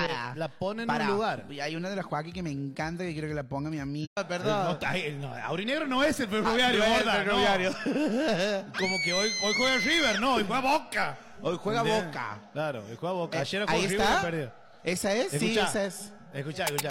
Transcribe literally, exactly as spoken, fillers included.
para. la pone en para. un lugar. Y hay una de las jugadas aquí que me encanta, que quiero que la ponga mi amiga. Perdón. No, está- no, Aurinegro no es el ferroviario, Ah, no es el gorda, Ferroviario. no. Como que hoy, hoy juega River, no, hoy juega Boca. Hoy juega ¿Entendés? Boca. Claro, hoy juega Boca. Eh, Ayer jugó ahí River está. y perdió. ¿Esa es? Sí, Escuchá, esa es. Escuchá, escuchá.